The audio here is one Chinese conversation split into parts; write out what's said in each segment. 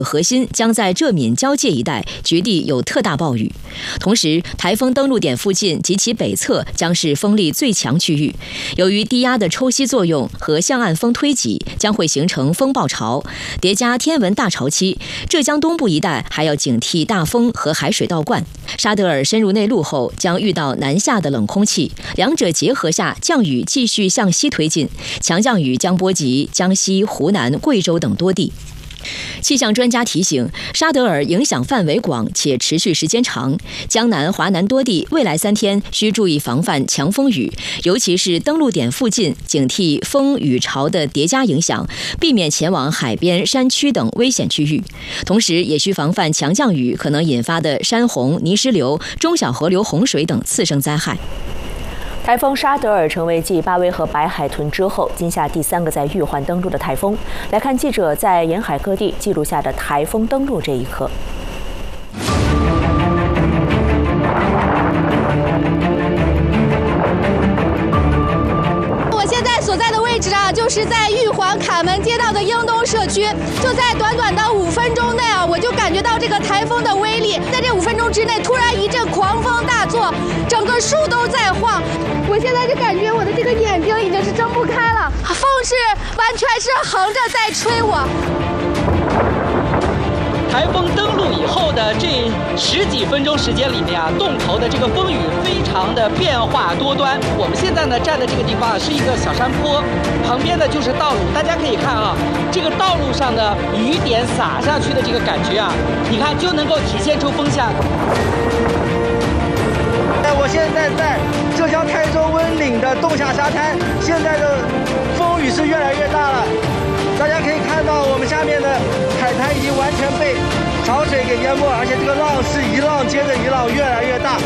核心将在浙闽交界一带局地有特大暴雨，同时台风登陆点附近及其北侧将是风力最强区域。由于低压的抽吸作用和向岸风推挤，将会形成风暴潮，叠加天文大潮期，浙江东部一带还要警惕大风和海水倒灌。沙德尔深入内陆后，将遇到南下的冷空气，两者结合下，降雨继续向西推进，强降雨将波及江西、湖南、贵州等多地。气象专家提醒，沙德尔影响范围广且持续时间长，江南、华南多地未来3天需注意防范强风雨，尤其是登陆点附近警惕风雨潮的叠加影响，避免前往海边、山区等危险区域。同时，也需防范强降雨可能引发的山洪、泥石流、中小河流洪水等次生灾害。 台风沙德尔成为继巴威和白海豚之后，今夏第3个在玉环登陆的台风。来看记者在沿海各地记录下的台风登陆这一刻。 我现在所在的位置呢，就是在玉环坎门街道的英东社区。就在短短的5分钟内啊，我就感觉到这个台风的威力。在这5分钟之内，突然一阵狂风大作，整个树都在晃。我现在就感觉我的这个眼睛已经是睁不开了，风是完全是横着在吹我。 台风登陆以后的这10几分钟时间里面啊，洞头的这个风雨非常的变化多端。我们现在呢站的这个地方是一个小山坡，旁边呢就是道路。大家可以看啊，这个道路上的雨点洒下去的这个感觉啊，你看就能够体现出风向。 我现在在浙江台州温岭的洞下沙滩，现在的风雨是越来越大了。大家可以看到，我们下面的海滩已经完全被潮水给淹没，而且这个浪是一浪接着一浪，越来越大。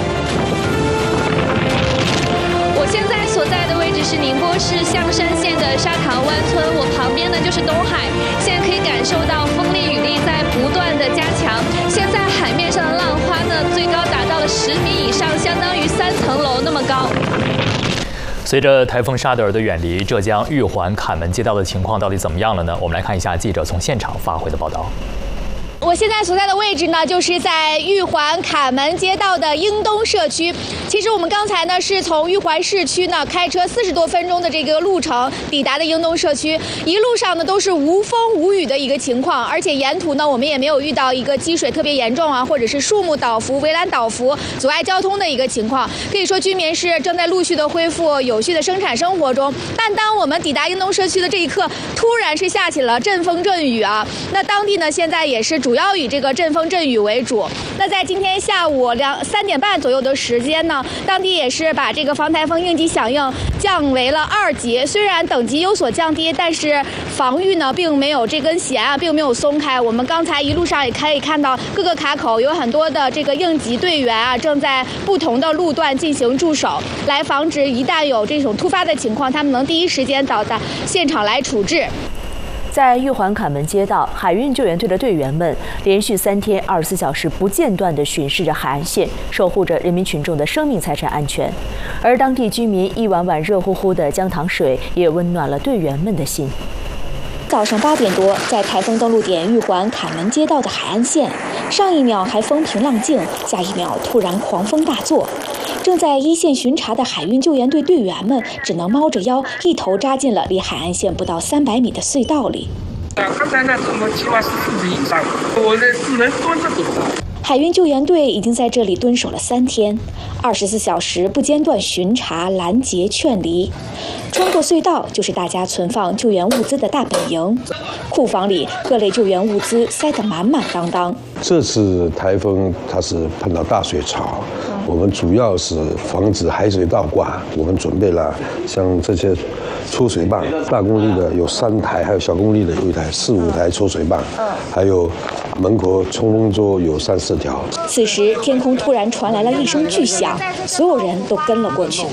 我现在所在的位置是宁波市象山县的沙塘湾村，我旁边呢就是东海，现在可以感受到风力雨力在不断的加强。现在海面上的浪花呢，最高达到了10米以上，相当于3层楼那么高。 随着台风沙德尔的远离，浙江玉环坎门街道的情况到底怎么样了呢？我们来看一下记者从现场发回的报道。 我现在所在的位置呢，就是在玉环坎门街道的英东社区。其实我们刚才呢是从玉环市区呢开车40多分钟的这个路程抵达的英东社区，一路上呢都是无风无雨的一个情况，而且沿途呢我们也没有遇到一个积水特别严重啊，或者是树木倒伏、围栏倒伏阻碍交通的一个情况。可以说居民是正在陆续的恢复有序的生产生活中。但当我们抵达英东社区的这一刻，突然是下起了阵风阵雨啊。那当地呢现在也是主要以这个阵风阵雨为主。那在今天下午3点半左右的时间呢，当地也是把这个防台风应急响应降为了2级。虽然等级有所降低，但是防御呢并没有这根弦啊，并没有松开。我们刚才一路上也可以看到各个卡口有很多的这个应急队员啊，正在不同的路段进行驻守，来防止一旦有这种突发的情况，他们能第一时间到达现场来处置。 在玉环坎门街道，海运救援队的队员们连续3天24小时不间断地巡视着海岸线，守护着人民群众的生命财产安全。而当地居民一碗碗热乎乎的姜糖水也温暖了队员们的心。 早上8点多，在台风登陆点玉环坎门街道的海岸线，上一秒还风平浪静，下一秒突然狂风大作。正在一线巡查的海运救援队队员们只能猫着腰，一头扎进了离海岸线不到300米的隧道里。 刚才那什么起码是40米以上，我只能蹲着走。 海运救援队已经在这里蹲守了3天，24小时不间断巡查、拦截、劝离。穿过隧道就是大家存放救援物资的大本营，库房里各类救援物资塞得满满当当。 这次台风它是碰到大水潮，我们主要是防止海水倒灌，我们准备了像这些抽水棒，大功率的有3台，还有小功率的有1台，4、5台抽水棒，还有门口冲锋舟有3、4条。 此时天空突然传来了一声巨响，所有人都跟了过去。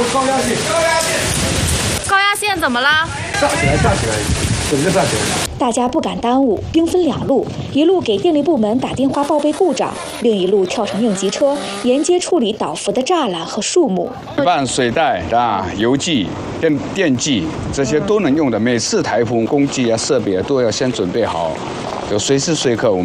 高压线怎么了？ 炸起来，整个炸起来。 大家不敢耽误，兵分2路，一路给电力部门打电话报备故障，另一路跳上应急车，沿街处理倒伏的栅栏和树木。 办水带啊、油剂、电剂这些都能用的。每次台风工具啊、设备都要先准备好。 就随时随刻我们